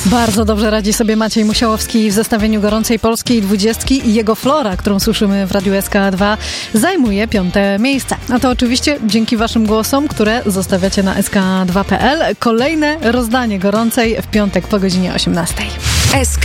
Bardzo dobrze radzi sobie Maciej Musiałowski w zestawieniu Gorącej Polskiej 20 i jego Flora, którą słyszymy w Radiu SK2, zajmuje 5. miejsce. A to oczywiście dzięki waszym głosom, które zostawiacie na sk2.pl. Kolejne rozdanie Gorącej w piątek po godzinie 18. SK